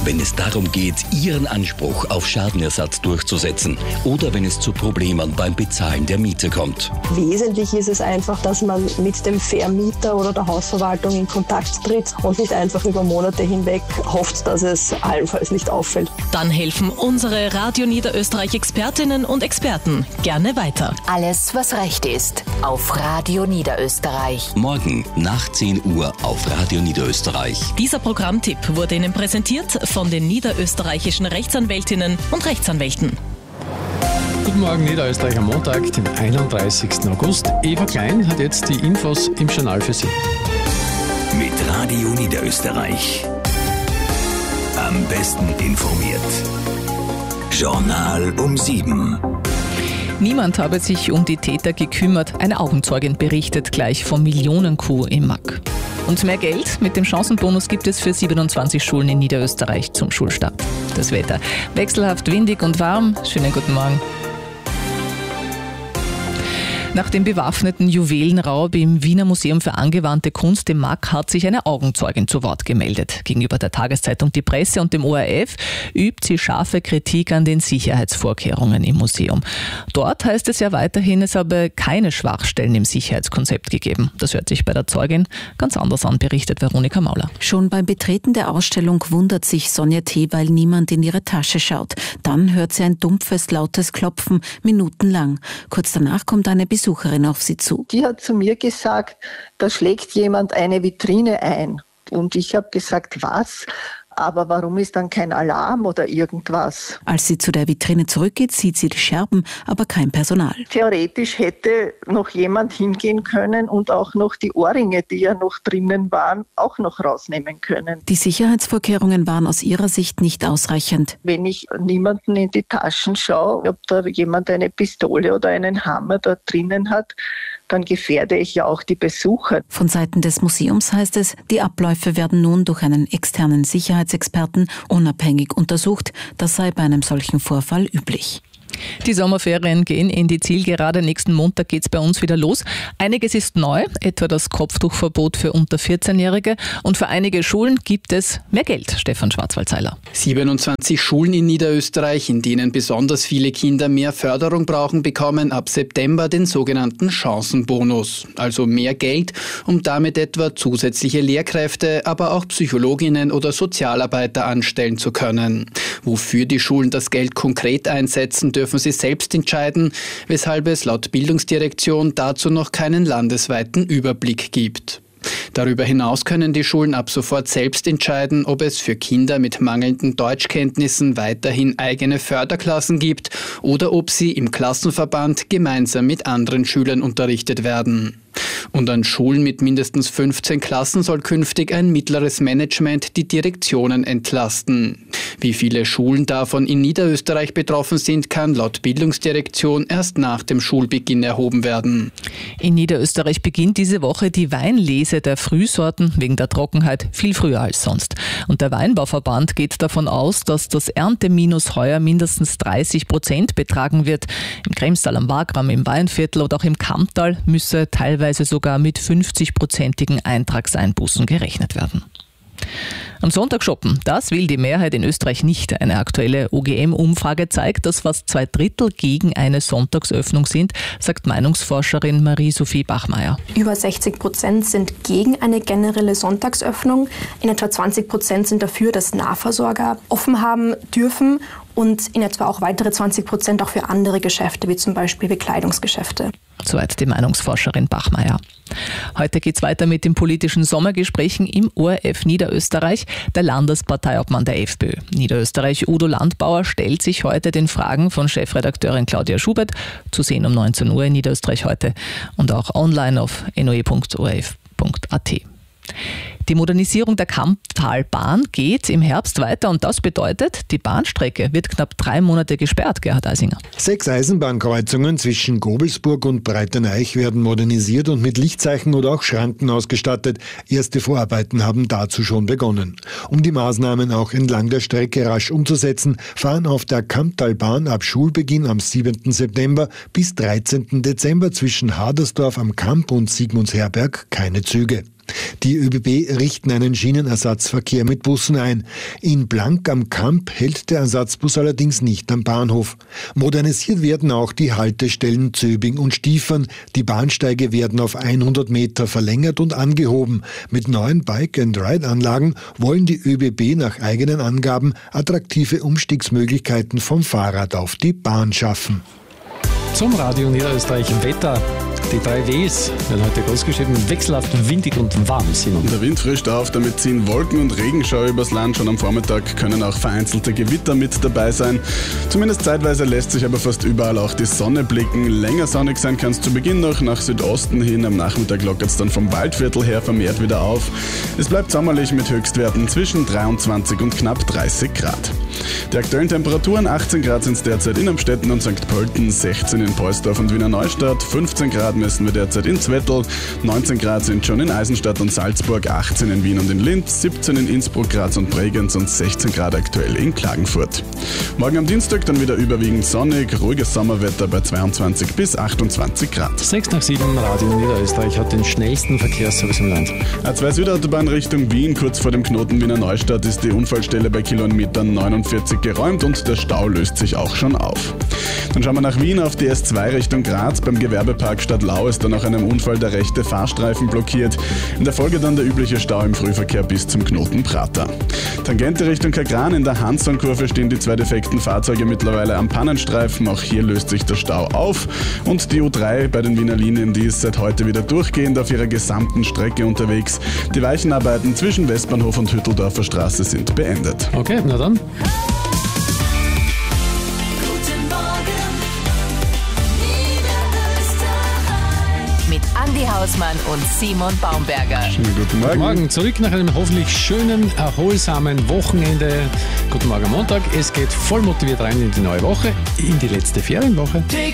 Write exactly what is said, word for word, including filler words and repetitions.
wenn es darum geht, Ihren Anspruch auf Schadenersatz durchzusetzen oder wenn es zu Problemen beim Bezahlen der Miete kommt. Wesentlich ist es einfach, dass man mit dem Vermieter oder der Hausverwaltung in Kontakt tritt und nicht einfach über Monate hinweg hofft, dass es allenfalls nicht auffällt. Dann helfen unsere Radio Niederösterreich Expertinnen und Experten gerne weiter. Alles, was Recht ist, auf Radio Niederösterreich. Morgen nach zehn Uhr auf Radio Niederösterreich. Dieser Programmtipp wurde Ihnen präsentiert von den niederösterreichischen Rechtsanwältinnen und Rechtsanwälten. Guten Morgen, Niederösterreich am Montag, den einunddreißigsten August. Eva Klein hat jetzt die Infos im Journal für Sie. Mit Radio Niederösterreich. Am besten informiert. Journal um sieben. Niemand habe sich um die Täter gekümmert. Eine Augenzeugin berichtet gleich vom Millionencoup im Mack. Und mehr Geld mit dem Chancenbonus gibt es für siebenundzwanzig Schulen in Niederösterreich zum Schulstart. Das Wetter wechselhaft windig und warm. Schönen guten Morgen. Nach dem bewaffneten Juwelenraub im Wiener Museum für angewandte Kunst, dem Mack, hat sich eine Augenzeugin zu Wort gemeldet. Gegenüber der Tageszeitung Die Presse und dem O R F übt sie scharfe Kritik an den Sicherheitsvorkehrungen im Museum. Dort heißt es ja weiterhin, es habe keine Schwachstellen im Sicherheitskonzept gegeben. Das hört sich bei der Zeugin ganz anders an, berichtet Veronika Mauler. Schon beim Betreten der Ausstellung wundert sich Sonja T., weil niemand in ihre Tasche schaut. Dann hört sie ein dumpfes, lautes Klopfen, minutenlang. Kurz danach kommt eine Besucherin auf sie zu. Die hat zu mir gesagt, da schlägt jemand eine Vitrine ein. Und ich habe gesagt, was? Aber warum ist dann kein Alarm oder irgendwas? Als sie zu der Vitrine zurückgeht, sieht sie die Scherben, aber kein Personal. Theoretisch hätte noch jemand hingehen können und auch noch die Ohrringe, die ja noch drinnen waren, auch noch rausnehmen können. Die Sicherheitsvorkehrungen waren aus ihrer Sicht nicht ausreichend. Wenn ich niemanden in die Taschen schaue, ob da jemand eine Pistole oder einen Hammer da drinnen hat, dann gefährde ich ja auch die Besucher. Von Seiten des Museums heißt es, die Abläufe werden nun durch einen externen Sicherheitsexperten unabhängig untersucht. Das sei bei einem solchen Vorfall üblich. Die Sommerferien gehen in die Zielgerade. Nächsten Montag geht es bei uns wieder los. Einiges ist neu, etwa das Kopftuchverbot für unter vierzehnjährige. Und für einige Schulen gibt es mehr Geld. Stefan Schwarzwaldseiler. siebenundzwanzig Schulen in Niederösterreich, in denen besonders viele Kinder mehr Förderung brauchen, bekommen ab September den sogenannten Chancenbonus. Also mehr Geld, um damit etwa zusätzliche Lehrkräfte, aber auch Psychologinnen oder Sozialarbeiter anstellen zu können. Wofür die Schulen das Geld konkret einsetzen, dürfen dürfen sie selbst entscheiden, weshalb es laut Bildungsdirektion dazu noch keinen landesweiten Überblick gibt. Darüber hinaus können die Schulen ab sofort selbst entscheiden, ob es für Kinder mit mangelnden Deutschkenntnissen weiterhin eigene Förderklassen gibt oder ob sie im Klassenverband gemeinsam mit anderen Schülern unterrichtet werden. Und an Schulen mit mindestens fünfzehn Klassen soll künftig ein mittleres Management die Direktionen entlasten. Wie viele Schulen davon in Niederösterreich betroffen sind, kann laut Bildungsdirektion erst nach dem Schulbeginn erhoben werden. In Niederösterreich beginnt diese Woche die Weinlese der Frühsorten wegen der Trockenheit viel früher als sonst. Und der Weinbauverband geht davon aus, dass das Ernteminus heuer mindestens dreißig Prozent betragen wird. Im Kremstal am Wagram, im Weinviertel oder auch im Kammtal müsse teilweise sogar mit fünfzig-prozentigen Eintragseinbußen gerechnet werden. Am Sonntag shoppen, das will die Mehrheit in Österreich nicht. Eine aktuelle O G M-Umfrage zeigt, dass fast zwei Drittel gegen eine Sonntagsöffnung sind, sagt Meinungsforscherin Marie-Sophie Bachmeier. Über sechzig Prozent sind gegen eine generelle Sonntagsöffnung. In etwa zwanzig Prozent sind dafür, dass Nahversorger offen haben dürfen und in etwa auch weitere zwanzig Prozent auch für andere Geschäfte, wie zum Beispiel Bekleidungsgeschäfte. Soweit die Meinungsforscherin Bachmeier. Heute geht es weiter mit den politischen Sommergesprächen im O R F Niederösterreich, der Landesparteiobmann der FPÖ. Niederösterreich Udo Landbauer stellt sich heute den Fragen von Chefredakteurin Claudia Schubert, zu sehen um neunzehn Uhr in Niederösterreich heute und auch online auf n o e punkt o r f punkt a t. Die Modernisierung der Kammtalbahn geht im Herbst weiter und das bedeutet, die Bahnstrecke wird knapp drei Monate gesperrt, Gerhard Eisinger. Sechs Eisenbahnkreuzungen zwischen Gobelsburg und Breiteneich werden modernisiert und mit Lichtzeichen oder auch Schranken ausgestattet. Erste Vorarbeiten haben dazu schon begonnen. Um die Maßnahmen auch entlang der Strecke rasch umzusetzen, fahren auf der Kammtalbahn ab Schulbeginn am siebenten September bis dreizehnten Dezember zwischen Hadersdorf am Kamp und Sigmundsherberg keine Züge. Die ÖBB richten einen Schienenersatzverkehr mit Bussen ein. In Blank am Kamp hält der Ersatzbus allerdings nicht am Bahnhof. Modernisiert werden auch die Haltestellen Zöbing und Stiefern. Die Bahnsteige werden auf hundert Meter verlängert und angehoben. Mit neuen Bike-and-Ride-Anlagen wollen die ÖBB nach eigenen Angaben attraktive Umstiegsmöglichkeiten vom Fahrrad auf die Bahn schaffen. Zum Radio Niederösterreich Wetter. Die drei Ws werden heute großgeschrieben: wechselhaft, windig und warm, Simon. Der Wind frischt auf, damit ziehen Wolken und Regenschauer übers Land. Schon am Vormittag können auch vereinzelte Gewitter mit dabei sein. Zumindest zeitweise lässt sich aber fast überall auch die Sonne blicken. Länger sonnig sein kann es zu Beginn noch, nach Südosten hin. Am Nachmittag lockert es dann vom Waldviertel her vermehrt wieder auf. Es bleibt sommerlich mit Höchstwerten zwischen dreiundzwanzig und knapp dreißig Grad. Die aktuellen Temperaturen: achtzehn Grad sind es derzeit in Amstetten und Sankt Pölten, sechzehn in Poisdorf und Wiener Neustadt, fünfzehn Grad messen wir derzeit in Zwettl, neunzehn Grad sind schon in Eisenstadt und Salzburg, achtzehn in Wien und in Linz, siebzehn in Innsbruck, Graz und Bregenz und sechzehn Grad aktuell in Klagenfurt. Morgen am Dienstag dann wieder überwiegend sonnig, ruhiges Sommerwetter bei zweiundzwanzig bis achtundzwanzig Grad. sechs nach sieben, Radio Niederösterreich hat den schnellsten Verkehrsservice im Land. A zwei Südautobahn Richtung Wien, kurz vor dem Knoten Wiener Neustadt ist die Unfallstelle bei Kilometer neunundvierzig geräumt und der Stau löst sich auch schon auf. Dann schauen wir nach Wien auf die S zwei Richtung Graz. Beim Gewerbepark Stadtlau ist dann nach einem Unfall der rechte Fahrstreifen blockiert. In der Folge dann der übliche Stau im Frühverkehr bis zum Knoten Prater. Tangente Richtung Kagran, in der Hansson-Kurve stehen die zwei defekten Fahrzeuge mittlerweile am Pannenstreifen. Auch hier löst sich der Stau auf. Und die U drei bei den Wiener Linien, die ist seit heute wieder durchgehend auf ihrer gesamten Strecke unterwegs. Die Weichenarbeiten zwischen Westbahnhof und Hütteldorfer Straße sind beendet. Okay, na dann. Andi Hausmann und Simon Baumberger. Schönen guten Morgen. Guten Morgen. Zurück nach einem hoffentlich schönen, erholsamen Wochenende. Guten Morgen am Montag. Es geht voll motiviert rein in die neue Woche, in die letzte Ferienwoche.